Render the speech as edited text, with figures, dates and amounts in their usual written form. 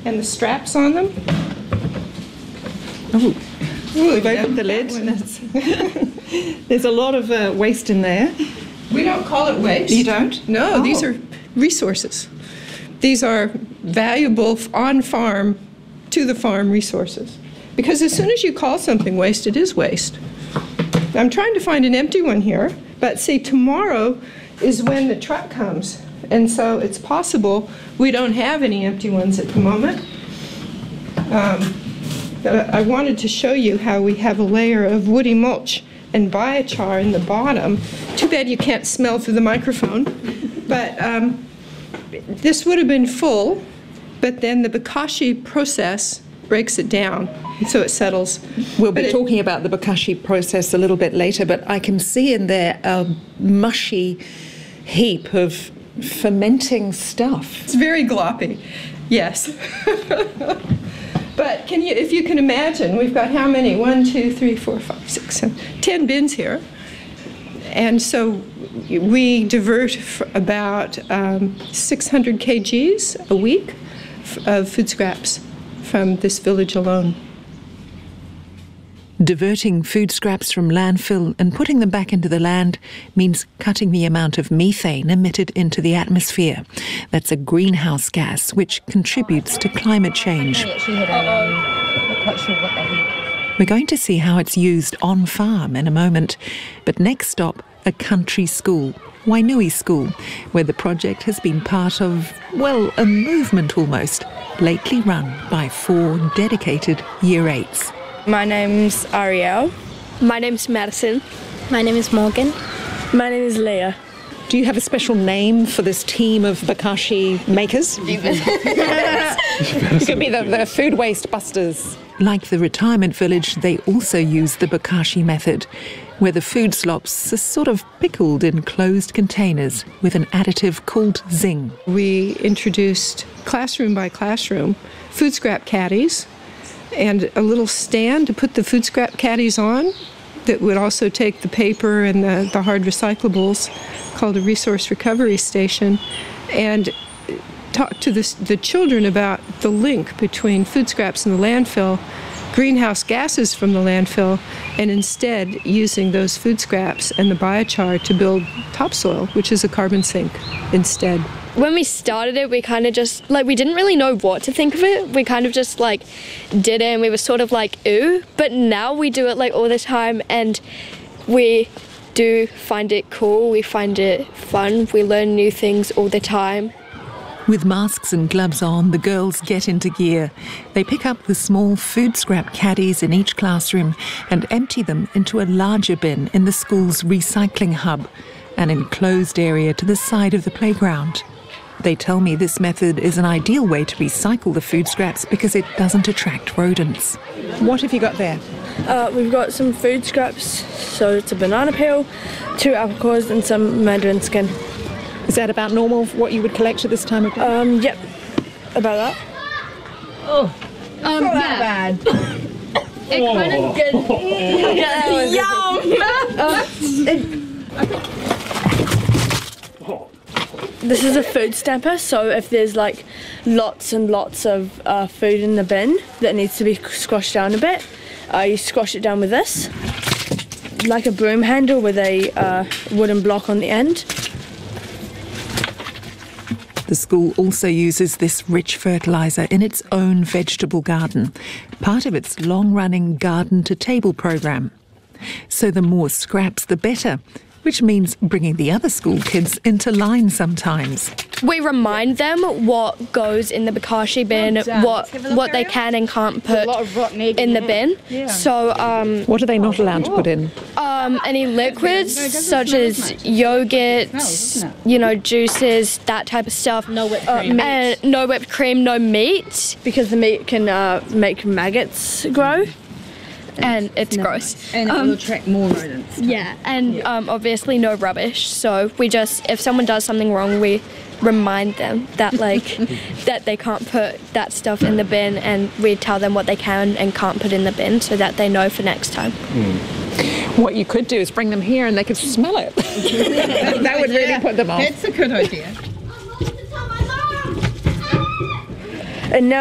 and the straps on them. Oh, we've opened the lid. There's a lot of waste in there. We don't call it waste. You don't? No, Oh. These are resources. These are valuable on-farm, to-the-farm resources. Because as soon as you call something waste, it is waste. I'm trying to find an empty one here, but see, tomorrow is when the truck comes. And so it's possible we don't have any empty ones at the moment. I wanted to show you how we have a layer of woody mulch and biochar in the bottom. Too bad you can't smell through the microphone. But this would have been full, but then the bokashi process breaks it down, so it settles. We'll be talking about the bokashi process a little bit later, but I can see in there a mushy heap of fermenting stuff. It's very gloppy, yes. But if you can imagine, we've got how many? 1, 2, 3, 4, 5, 6, 7, 10 bins here. And so we divert about 600 kgs a week of food scraps from this village alone. Diverting food scraps from landfill and putting them back into the land means cutting the amount of methane emitted into the atmosphere. That's a greenhouse gas which contributes to climate change. We're going to see how it's used on farm in a moment. But next stop, a country school, Wainui School, where the project has been part of, well, a movement almost, lately run by 4 dedicated Year 8s. My name's Ariel. My name's Madison. My name is Morgan. My name is Leah. Do you have a special name for this team of bokashi makers? You could be the food waste busters. Like the retirement village, they also use the bokashi method, where the food slops are sort of pickled in closed containers with an additive called zing. We introduced, classroom by classroom, food scrap caddies and a little stand to put the food scrap caddies on that would also take the paper and the hard recyclables, called a resource recovery station, and talk to the children about the link between food scraps in the landfill, greenhouse gases from the landfill, and instead using those food scraps and the biochar to build topsoil, which is a carbon sink instead. When we started it, we kind of just, we didn't really know what to think of it. We kind of just, did it, and we were sort of ooh. But now we do it, all the time, and we do find it cool. We find it fun. We learn new things all the time. With masks and gloves on, the girls get into gear. They pick up the small food scrap caddies in each classroom and empty them into a larger bin in the school's recycling hub, an enclosed area to the side of the playground. They tell me this method is an ideal way to recycle the food scraps because it doesn't attract rodents. What have you got there? We've got some food scraps, so it's a banana peel, 2 apple cores and some mandarin skin. Is that about normal, what you would collect at this time of day? Yep, about that. Oh, not that bad. It kind of Yum! This is a food stamper, so if there's lots and lots of food in the bin that needs to be squashed down a bit, you squash it down with this, like a broom handle with a wooden block on the end. The school also uses this rich fertiliser in its own vegetable garden, part of its long-running Garden to Table programme. So the more scraps, the better, which means bringing the other school kids into line sometimes. We remind them what goes in the bokashi bin, what they can and can't put in the bin. Yeah. So, what are they not allowed to put in? Any liquids such as yogurt, juices, that type of stuff. No whipped cream. And no whipped cream, no meat. Because the meat can make maggots grow. And it's gross. And it will attract more rodents. Yeah, and obviously no rubbish. So we just, if someone does something wrong, we remind them that that they can't put that stuff in the bin, and we tell them what they can and can't put in the bin so that they know for next time. What you could do is bring them here and they could smell it. That would really put them off. That's a good idea. And now